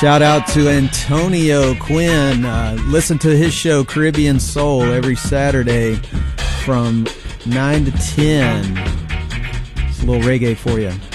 Shout out to Antonio Quinn. Listen to his show, Caribbean Soul, every Saturday from 9 to 10. It's a little reggae for you.